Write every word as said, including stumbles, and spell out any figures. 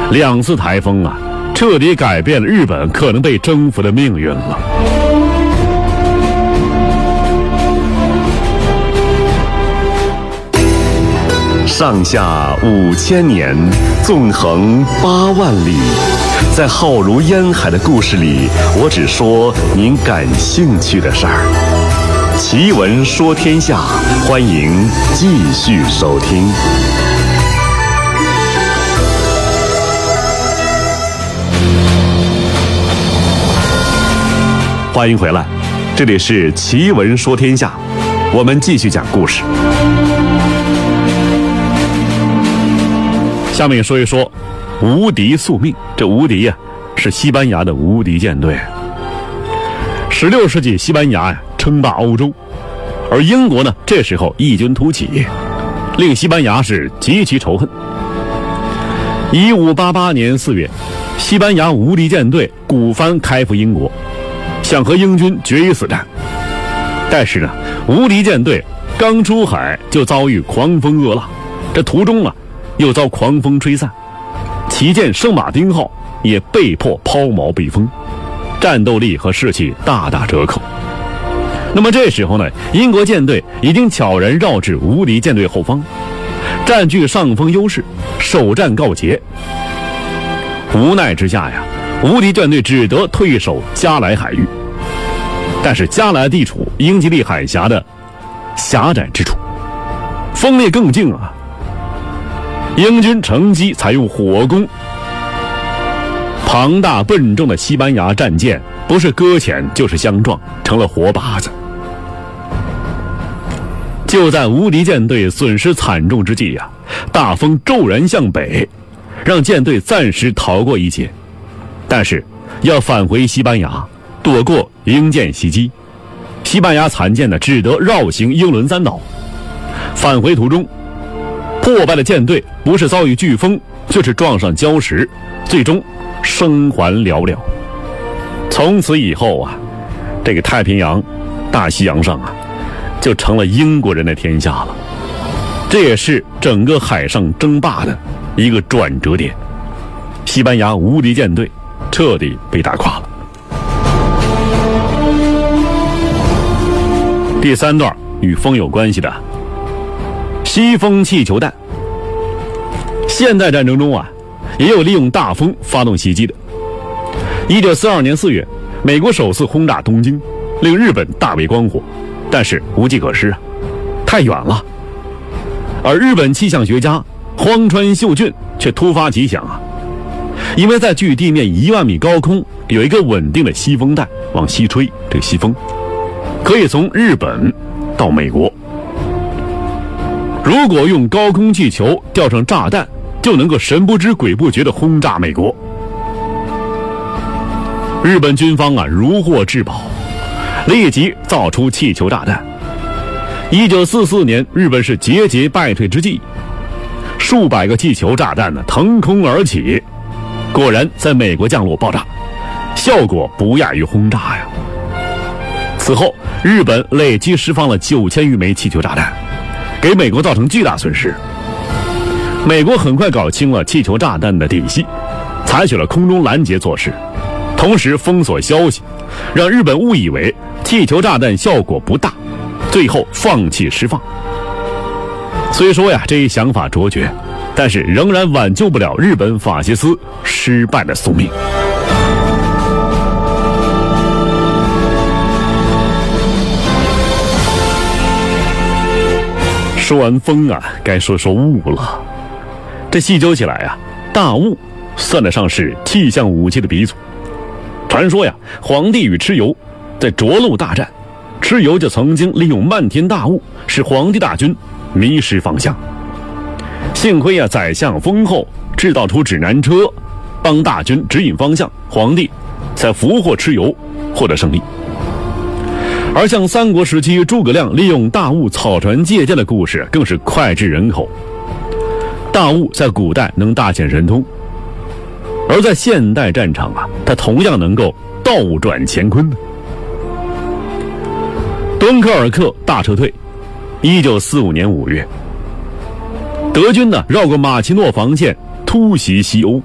两次台风啊，彻底改变了日本可能被征服的命运了。 上下五千年，纵横八万里，在浩如烟海的故事里，我只说您感兴趣的事儿。奇闻说天下，欢迎继续收听。欢迎回来，这里是奇闻说天下，我们继续讲故事。 下面说一说无敌宿命。这无敌呀、啊，是西班牙的无敌舰队。十六世纪，西班牙呀、啊、称霸欧洲，而英国呢，这时候异军突起，令西班牙是极其仇恨。一五八八年四月，西班牙无敌舰队鼓帆开赴英国，想和英军决一死战。但是呢，无敌舰队刚出海就遭遇狂风恶浪，这途中啊又遭狂风吹散，旗舰圣马丁号也被迫抛锚避风，战斗力和士气大打折扣。那么这时候呢，英国舰队已经悄然绕至无敌舰队后方，占据上风优势，首战告捷。无奈之下呀，无敌舰队只得退守加莱海域。但是加莱地处英吉利海峡的狭窄之处，风力更劲啊。英军乘机采用火攻，庞大笨重的西班牙战舰不是搁浅就是相撞，成了活靶子。就在无敌舰队损失惨重之际呀、啊，大风骤然向北，让舰队暂时逃过一劫。但是要返回西班牙，躲过英舰袭击，西班牙残舰呢只得绕行英伦三岛。返回途中，破败的舰队不是遭遇飓风，就是撞上礁石，最终生还寥寥。从此以后啊，这个太平洋、大西洋上啊，就成了英国人的天下了。这也是整个海上争霸的一个转折点。西班牙无敌舰队彻底被打垮了。第三段与风有关系的西风气球弹。现代战争中啊，也有利用大风发动袭击的。一九四二年四月，美国首次轰炸东京，令日本大为光火，但是无计可施啊，太远了。而日本气象学家荒川秀俊却突发奇想啊，因为在距地面一万米高空有一个稳定的西风带往西吹，这个西风可以从日本到美国。如果用高空气球吊上炸弹，就能够神不知鬼不觉地轰炸美国。日本军方啊如获至宝，立即造出气球炸弹。一九四四年，日本是节节败退之际，数百个气球炸弹呢腾空而起，果然在美国降落爆炸，效果不亚于轰炸呀。此后，日本累计释放了九千余枚气球炸弹，给美国造成巨大损失。美国很快搞清了气球炸弹的底细，采取了空中拦截措施，同时封锁消息，让日本误以为气球炸弹效果不大，最后放弃释放。虽说呀，这一想法卓绝，但是仍然挽救不了日本法西斯失败的宿命。说完风啊，该说说雾了。这细究起来啊，大雾算得上是气象武器的鼻祖。传说呀，皇帝与蚩尤在涿鹿大战，蚩尤就曾经利用漫天大雾使皇帝大军迷失方向。幸亏啊，宰相封后制造出指南车，帮大军指引方向，皇帝才俘获蚩尤，获得胜利。而像三国时期诸葛亮利用大雾草船借箭的故事更是脍炙人口。大雾在古代能大显神通，而在现代战场啊，它同样能够倒转乾坤。敦刻尔克大撤退，一九四五年五月，德军呢绕过马奇诺防线突袭西欧，